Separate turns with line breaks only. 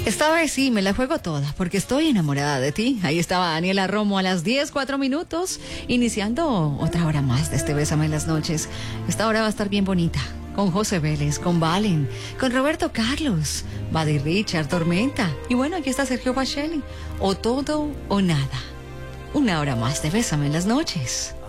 Esta vez sí, me la juego toda, porque estoy enamorada de ti. Ahí estaba Daniela Romo a las 10:04, iniciando otra hora más de este Bésame en las noches. Esta hora va a estar bien bonita, con José Vélez, con Valen, con Roberto Carlos, Buddy Richard, Tormenta. Y bueno, aquí está Sergio Pacelli. O todo o nada. Una hora más de Bésame en las noches.